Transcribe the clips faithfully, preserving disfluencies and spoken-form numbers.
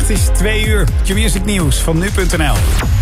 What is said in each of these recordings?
Het is twee uur. Q-Music Nieuws van nu punt n l.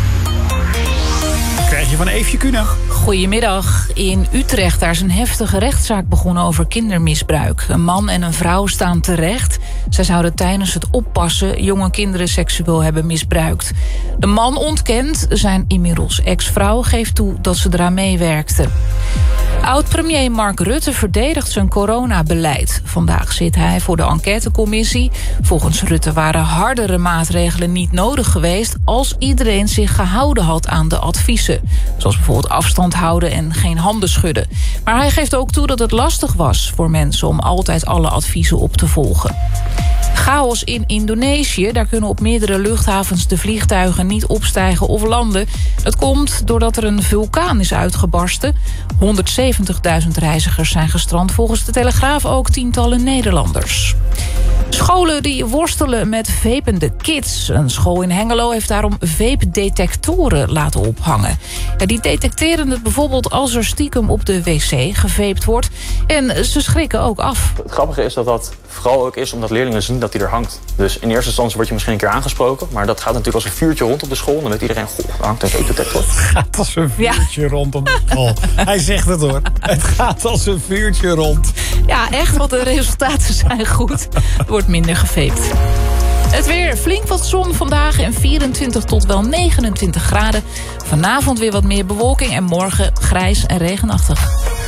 Krijg je van Eefje Kunen. Goedemiddag. In Utrecht daar is een heftige rechtszaak begonnen over kindermisbruik. Een man en een vrouw staan terecht. Zij zouden tijdens het oppassen jonge kinderen seksueel hebben misbruikt. De man ontkent, zijn inmiddels ex-vrouw geeft toe dat ze eraan meewerkte. Oud-premier Mark Rutte verdedigt zijn coronabeleid. Vandaag zit hij voor de enquêtecommissie. Volgens Rutte waren hardere maatregelen niet nodig geweest als iedereen zich gehouden had aan de adviezen. Zoals bijvoorbeeld afstand houden en geen handen schudden. Maar hij geeft ook toe dat het lastig was voor mensen om altijd alle adviezen op te volgen. Chaos in Indonesië. Daar kunnen op meerdere luchthavens de vliegtuigen niet opstijgen of landen. Dat komt doordat er een vulkaan is uitgebarsten. honderdzeventigduizend reizigers zijn gestrand. Volgens de Telegraaf ook tientallen Nederlanders. Scholen die worstelen met vapende kids. Een school in Hengelo heeft daarom vape-detectoren laten ophangen. Ja, die detecteren het bijvoorbeeld als er stiekem op de wc gevaped wordt. En ze schrikken ook af. Het grappige is dat dat vooral ook is omdat leerlingen zien dat die er hangt. Dus in eerste instantie word je misschien een keer aangesproken. Maar dat gaat natuurlijk als een vuurtje rond op de school. Dan weet iedereen, goh, er hangt een vape-detector. Het gaat als een vuurtje ja. rond op de school. Hij zegt het hoor. Het gaat als een vuurtje rond. Ja, echt, want de resultaten zijn goed. Er wordt minder gevaped. Het weer, flink wat zon vandaag en vierentwintig tot wel negenentwintig graden. Vanavond weer wat meer bewolking en morgen grijs en regenachtig.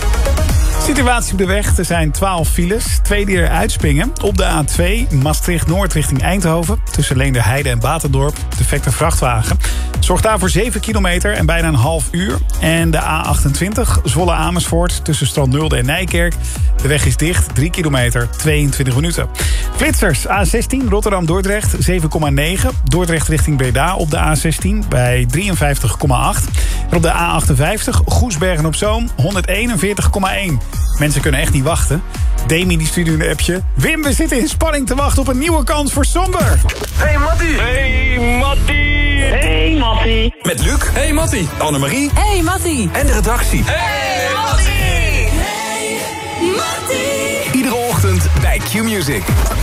Situatie op de weg. Er zijn twaalf files. Twee die er uitspringen. Op de A twee Maastricht-Noord richting Eindhoven. Tussen Leenderheide en Batendorp. Defecte vrachtwagen. Zorgt daarvoor zeven kilometer en bijna een half uur. En de A achtentwintig Zwolle-Amersfoort. Tussen Strandnulde en Nijkerk. De weg is dicht. drie kilometer, tweeëntwintig minuten. Flitsers. A zestien Rotterdam-Dordrecht. zeven komma negen. Dordrecht richting Breda op de A zestien. Bij drieënvijftig komma acht. En op de A achtenvijftig Goesbergen-op-Zoom. honderdeenenveertig komma één. Mensen kunnen echt niet wachten. Demi die stuurt nu een appje. Wim, we zitten in spanning te wachten op een nieuwe kans voor Somber. Hey Mattie. Hey Mattie. Hey Mattie. Met Luc. Hey Mattie. Annemarie. Hey Mattie. En de redactie. Hey Mattie. Hey Mattie. Iedere ochtend bij Q-Music.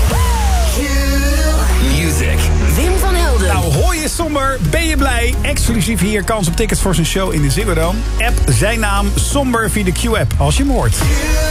Q-Music. Wim van Helden. Nou, hoor je Somber, ben je blij? Exclusief hier kans op tickets voor zijn show in de Ziggo Dome. App zijn naam Somber via de Q-app als je hem hoort.